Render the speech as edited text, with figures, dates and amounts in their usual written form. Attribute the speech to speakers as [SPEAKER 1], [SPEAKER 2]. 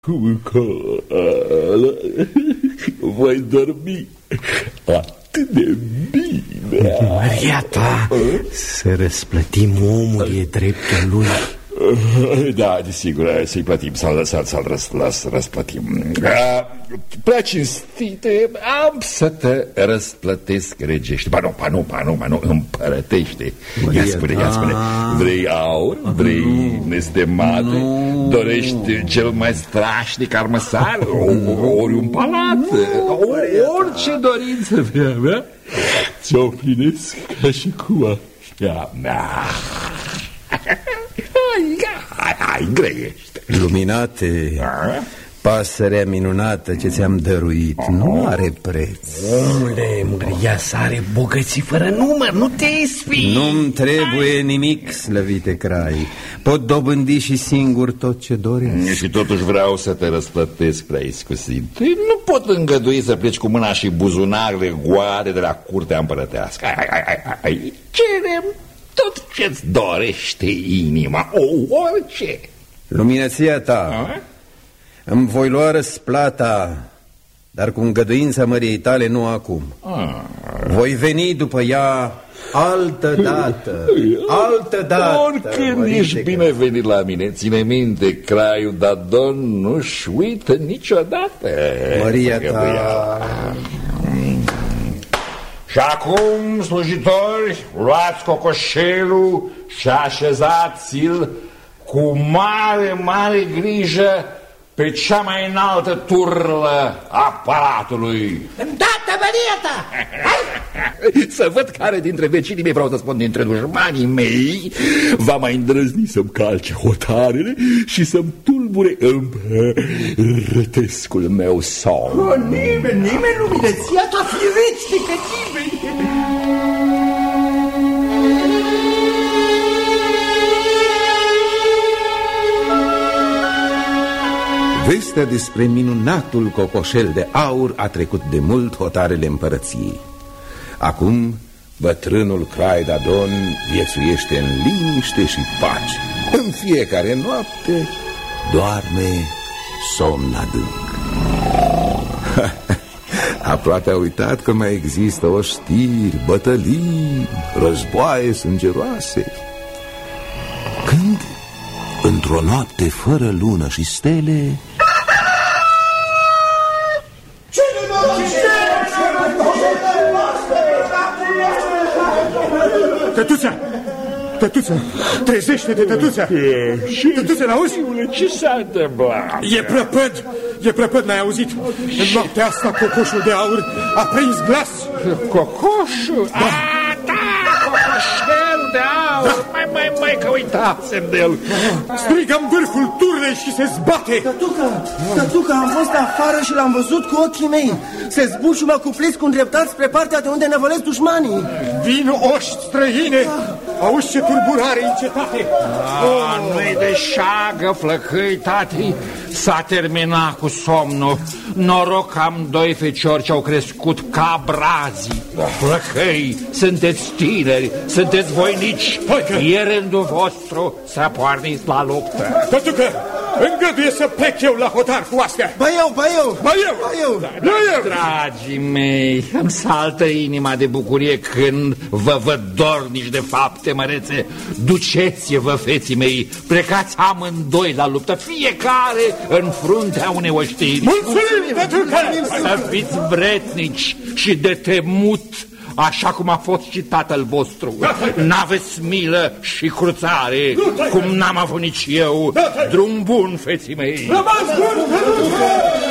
[SPEAKER 1] Voi dormi atât de bine.
[SPEAKER 2] Maria ta, să răsplătim omul, e dreptul lui.
[SPEAKER 1] Da, desigur, să-i plătim, să-l răsplătim. Prea cinstite, am să te răsplătesc regește. Ba nu, împărătește. Ia spune, vrei aur, vrei nestemate, dorești cel mai strașnic armăsar, ori un palat, orice dorință vrea mea, ți-o plinesc ca și cum așa mea. Hai, grăiește.
[SPEAKER 2] Luminate, pasărea minunată ce ți-am dăruit nu are preț. Omule, Maria are bogății fără număr, nu te ispi. Nu-mi trebuie nimic, slăvite Crai. Pot dobândi și singur tot ce doresc.
[SPEAKER 1] Și totuși vreau să te răsplătesc prea iscusit. Nu pot îngădui să pleci cu mâna și buzunarele goale de la curtea împărătească. Hai, cerem tot ce-ți dorește inima, orice.
[SPEAKER 2] Luminăția ta, îmi voi lua răsplata, dar cu îngăduința măriei tale nu acum. Voi veni după ea altă dată.
[SPEAKER 1] Oricând ești binevenit la mine. Ține minte, Craiul Dadon nu-și uită niciodată
[SPEAKER 2] măria ta.
[SPEAKER 1] Și acum, slujitori, luați cocoșelul și așezați-l cu mare grijă pe cea mai înaltă turlă a palatului.
[SPEAKER 3] Îndată, Maria ta!
[SPEAKER 1] Să văd care dintre vecinii mei, vreau să spun dintre dușmanii mei, va mai îndrăzni să-mi calce hotarele și să-mi tulbure rătescul meu somn.
[SPEAKER 3] Nimeni, luminăția ta, firește că nimeni.
[SPEAKER 4] Vestea despre minunatul cocoșel de aur a trecut de mult hotarele împărăției. Acum bătrânul Crai Dadon viețuiește în liniște și pace. În fiecare noapte doarme somn adânc. Aproape a uitat că mai există oștiri, bătălii, războaie sângeroase. Când, într-o noapte fără lună și stele,
[SPEAKER 5] Tătuța, trezește-te, Tătuța. Tătuța, l-auzi?
[SPEAKER 1] Ce s-a întâmplat?
[SPEAKER 5] E prăpăd, n-ai auzit? În noaptea asta cocoșul de aur a prins glas.
[SPEAKER 1] Cocoșul?
[SPEAKER 5] Da.
[SPEAKER 1] Cocoșelul de aur. Da. Mai că uitasem de el.
[SPEAKER 5] Strigă în vârful turnei și se zbate.
[SPEAKER 3] Tătuca, am fost afară și l-am văzut cu ochii mei. Se zbur și mă cupliți cu îndreptat spre partea de unde năvălesc dușmanii.
[SPEAKER 5] Vin oști străine. Auzi ce turburare încetate.
[SPEAKER 1] Nu-i de șagă, flăcăi, tati. S-a terminat cu somnul. Noroc am doi feciori ce au crescut ca brazii. Flăcăi, sunteți tineri, sunteți voinici. E rândul vostru să porniți la luptă.
[SPEAKER 5] Tătucă, îngăduie să plec eu la hotar cu astea.
[SPEAKER 3] Ba eu.
[SPEAKER 1] Dragii mei, îmi saltă inima de bucurie când vă văd dornici de fapte mărețe. Duceți-vă, feții mei, plecați amândoi la luptă, fiecare în fruntea unei oștiri.
[SPEAKER 5] Mulțumim, Tătucă!
[SPEAKER 1] Să fiți vretnici și de temut, așa cum a fost și tatăl vostru. N-aveți milă și cruțare, cum n-am avut nici eu. Drum bun, feții mei!
[SPEAKER 5] Rămas bun, Tătucă!